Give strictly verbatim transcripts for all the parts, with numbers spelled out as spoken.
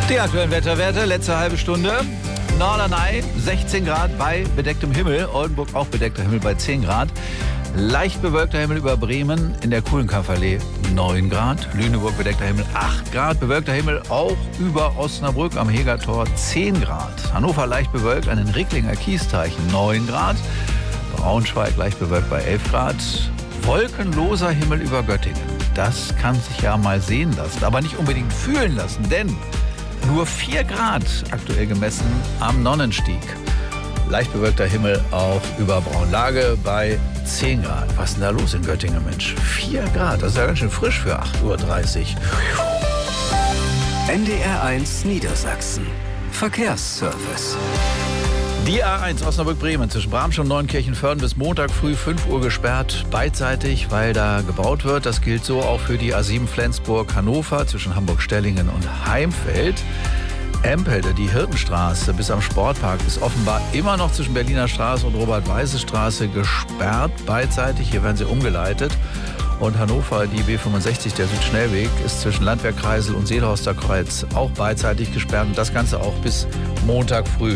Die aktuellen Wetterwerte, letzte halbe Stunde. Norderney sechzehn Grad bei bedecktem Himmel. Oldenburg auch bedeckter Himmel bei zehn Grad. Leicht bewölkter Himmel über Bremen, in der Kuhlenkampferallee neun Grad. Lüneburg bedeckter Himmel acht Grad. Bewölkter Himmel auch über Osnabrück am Hegertor zehn Grad. Hannover leicht bewölkt an den Ricklinger Kiesteichen neun Grad. Braunschweig leicht bewölkt bei elf Grad. Wolkenloser Himmel über Göttingen. Das kann sich ja mal sehen lassen, aber nicht unbedingt fühlen lassen, denn nur vier Grad aktuell gemessen am Nonnenstieg. Leicht bewölkter Himmel auch über Braunlage bei zehn Grad. Was ist denn da los in Göttingen, Mensch? vier Grad, das ist ja ganz schön frisch für acht Uhr dreißig. N D R eins Niedersachsen. Verkehrsservice. Die A eins Osnabrück-Bremen zwischen Bramsch und Neunkirchen-Föhrden bis Montag früh fünf Uhr gesperrt, beidseitig, weil da gebaut wird. Das gilt so auch für die A sieben Flensburg-Hannover zwischen Hamburg-Stellingen und Heimfeld. Empelde, die Hirtenstraße bis am Sportpark, ist offenbar immer noch zwischen Berliner Straße und Robert-Weiße-Straße gesperrt, beidseitig. Hier werden sie umgeleitet. Und Hannover, die B fünfundsechzig, der Südschnellweg, ist zwischen Landwehrkreisel und Seelhorster Kreuz auch beidseitig gesperrt. Und das Ganze auch bis Montag früh.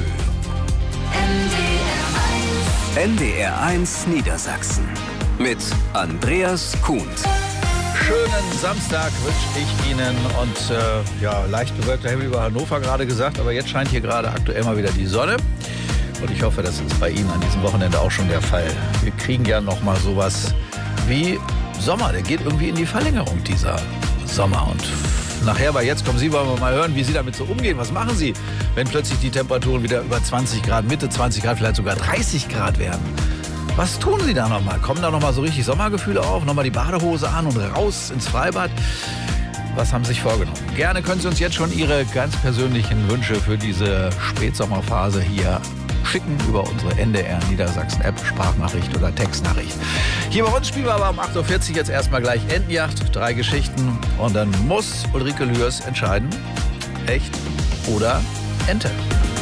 N D R eins Niedersachsen mit Andreas Kuhn. Schönen Samstag wünsche ich Ihnen und äh, ja, leicht bewölkter Himmel über Hannover gerade gesagt, aber jetzt scheint hier gerade aktuell mal wieder die Sonne und ich hoffe, das ist bei Ihnen an diesem Wochenende auch schon der Fall. Wir kriegen ja noch mal sowas wie Sommer, der geht irgendwie in die Verlängerung, dieser Sommer. Und nachher bei Jetzt kommen Sie, wollen wir mal hören, wie Sie damit so umgehen. Was machen Sie, wenn plötzlich die Temperaturen wieder über zwanzig Grad, Mitte zwanzig Grad, vielleicht sogar dreißig Grad werden? Was tun Sie da nochmal? Kommen da nochmal so richtig Sommergefühle auf? Nochmal die Badehose an und raus ins Freibad? Was haben Sie sich vorgenommen? Gerne können Sie uns jetzt schon Ihre ganz persönlichen Wünsche für diese Spätsommerphase hier schicken über unsere N D R Niedersachsen-App, Sprachnachricht oder Textnachricht. Hier bei uns spielen wir aber um acht Uhr vierzig jetzt erstmal gleich Entenjacht, drei Geschichten und dann muss Ulrike Lührs entscheiden, echt oder Ente.